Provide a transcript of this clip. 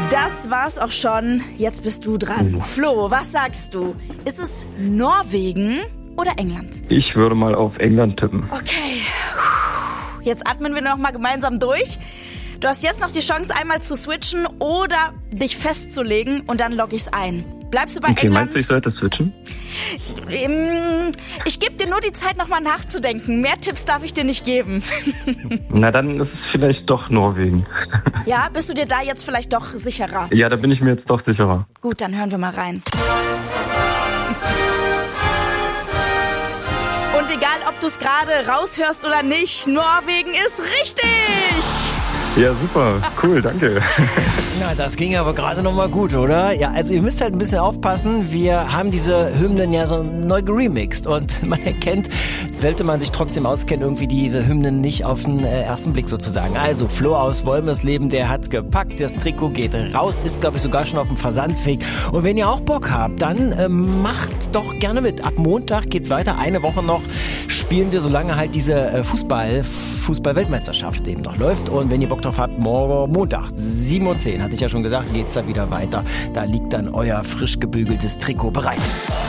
Das war's auch schon. Jetzt bist du dran. Flo, was sagst du? Ist es Norwegen oder England? Ich würde mal auf England tippen. Okay. Jetzt atmen wir noch mal gemeinsam durch. Du hast jetzt noch die Chance, einmal zu switchen oder dich festzulegen und dann logge ich's ein. Bleibst du bei England? Meinst du, ich sollte switchen? Ich gebe dir nur die Zeit, nochmal nachzudenken. Mehr Tipps darf ich dir nicht geben. Na, dann ist es vielleicht doch Norwegen. Ja, bist du dir da jetzt vielleicht doch sicherer? Ja, da bin ich mir jetzt doch sicherer. Gut, dann hören wir mal rein. Und egal, ob du es gerade raushörst oder nicht, Norwegen ist richtig! Ja, super. Cool, danke. Na, das ging aber gerade noch mal gut, oder? Ja, also ihr müsst halt ein bisschen aufpassen. Wir haben diese Hymnen ja so neu geremixed und man erkennt, sollte man sich trotzdem auskennen, irgendwie diese Hymnen nicht auf den ersten Blick sozusagen. Also Flo aus Wolmersleben, der hat's gepackt, das Trikot geht raus, ist glaube ich sogar schon auf dem Versandweg. Und wenn ihr auch Bock habt, dann macht doch gerne mit. Ab Montag geht's weiter, eine Woche noch spielen wir, solange halt diese Fußball-Weltmeisterschaft eben noch läuft. Und wenn ihr Bock drauf habt, morgen Montag, 7:10 Uhr, hatte ich ja schon gesagt, geht's da wieder weiter. Da liegt dann euer frisch gebügeltes Trikot bereit.